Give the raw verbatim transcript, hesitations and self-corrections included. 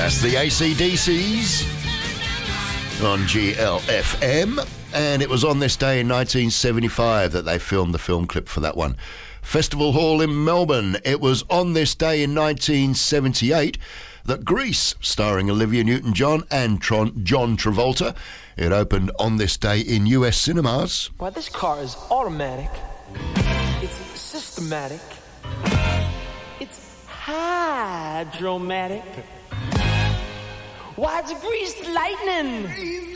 That's the A C D Cs on G L F M, and it was on this day in nineteen seventy-five that they filmed the film clip for that one. Festival Hall in Melbourne. It was on this day in nineteen seventy-eight that Grease, starring Olivia Newton-John and Tron- John Travolta, it opened on this day in U S cinemas. Well, this car is automatic. It's systematic. It's hydromatic. Why, it's greased lightning.